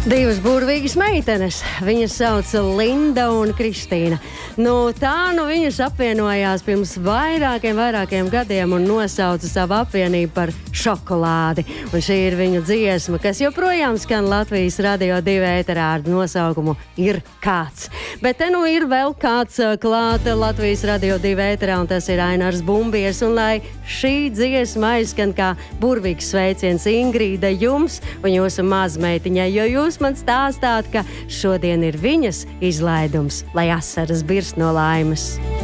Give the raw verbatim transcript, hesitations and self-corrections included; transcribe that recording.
Divas burvīgas meitenes. Viņas sauc Linda un Kristīna. Nu, tā nu viņas apvienojās pirms vairākiem, vairākiem gadiem un nosauca savu apvienību par Šokolādi. Un šī ir viņu dziesma, kas joprojām skan Latvijas Radio divi ēterā ar nosaukumu Ir kāds. Bet te nu ir vēl kāds klāta Latvijas Radio divi ēterā, un tas ir Ainars Bumbiers. Un lai šī dziesma aizskan kā burvīgs sveiciens Ingrīda jums un jūsu mazmeitiņai, jo jūs man stāstāt, ka šodien ir viņas izlaidums, lai asaras birst no laimes.